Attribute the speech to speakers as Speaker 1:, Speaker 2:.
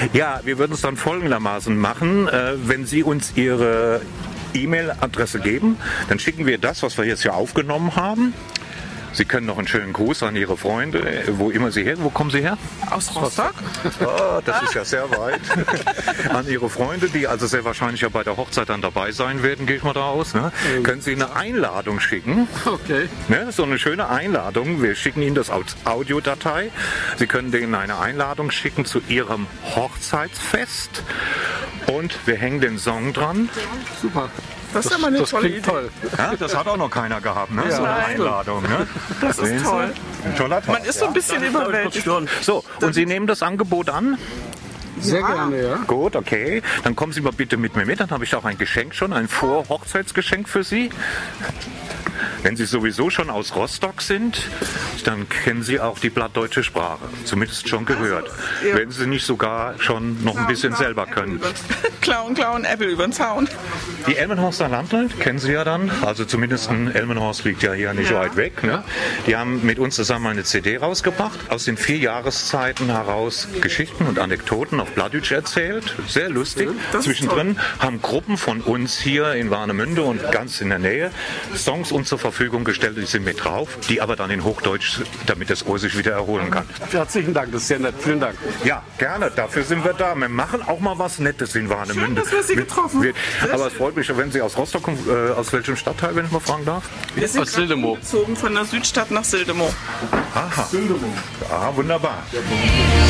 Speaker 1: Ja, wir würden es dann folgendermaßen machen, wenn Sie uns Ihre E-Mail-Adresse geben, dann schicken wir das, was wir jetzt hier aufgenommen haben. Sie können noch einen schönen Gruß an Ihre Freunde, wo immer Sie her. Wo kommen Sie her?
Speaker 2: Aus Rostock.
Speaker 1: Oh, das ist ja sehr weit. An Ihre Freunde, die also sehr wahrscheinlich ja bei der Hochzeit dann dabei sein werden, gehe ich mal da aus. Ne? Können Sie eine Einladung schicken.
Speaker 3: Okay.
Speaker 1: Ne? So eine schöne Einladung. Wir schicken Ihnen das als Audiodatei. Sie können denen eine Einladung schicken zu Ihrem Hochzeitsfest. Und wir hängen den Song dran.
Speaker 3: Super.
Speaker 2: Das ist aber eine tolle
Speaker 3: klingt
Speaker 2: Idee.
Speaker 3: toll.
Speaker 1: Ja, das hat auch noch keiner gehabt, ne?
Speaker 3: Ja,
Speaker 1: So eine
Speaker 2: nein.
Speaker 1: Einladung. Ne?
Speaker 2: Das ist
Speaker 1: Sehen Sie?
Speaker 2: toll.
Speaker 1: Ein toller Tag.
Speaker 2: Man ist so ein bisschen überwältigt.
Speaker 1: So, und Sie nehmen das Angebot an?
Speaker 3: Sehr gerne, ja.
Speaker 1: Gut, okay. Dann kommen Sie mal bitte mit mir mit. Dann habe ich auch ein Geschenk schon, ein Vorhochzeitsgeschenk für Sie. Wenn Sie sowieso schon aus Rostock sind, dann kennen Sie auch die plattdeutsche Sprache. Zumindest schon gehört.
Speaker 2: Ja.
Speaker 1: Wenn Sie nicht sogar schon noch ein bisschen selber können.
Speaker 2: Klauen, Apple über den Zaun.
Speaker 1: Die Elmenhorster Landl kennen Sie ja dann. Also zumindest Elmenhorst liegt ja hier nicht
Speaker 2: Ja.
Speaker 1: weit weg. Ne? Die haben mit uns zusammen eine CD rausgebracht. Aus den 4 Jahreszeiten heraus Geschichten und Anekdoten auf Plattdeutsch erzählt. Sehr lustig.
Speaker 2: Das ist
Speaker 1: Zwischendrin haben Gruppen von uns hier in Warnemünde und ganz in der Nähe Songs uns zur Verfügung gestellt. Die sind mit drauf. Die aber dann in Hochdeutsch, damit das Ohr sich wieder erholen kann.
Speaker 3: Herzlichen Dank, das ist sehr nett. Vielen Dank.
Speaker 1: Ja, gerne. Dafür sind wir da. Wir machen auch mal was Nettes in Warnemünde.
Speaker 2: Schön, dass wir Sie getroffen haben.
Speaker 1: Aber es freut mich, wenn Sie aus Rostock kommen. Aus welchem Stadtteil, wenn ich mal fragen darf?
Speaker 2: Wir sind
Speaker 3: Aus Sildemow.
Speaker 2: gezogen von der Südstadt nach Sildemow.
Speaker 1: Aha.
Speaker 3: Sildemow.
Speaker 1: Ah, wunderbar.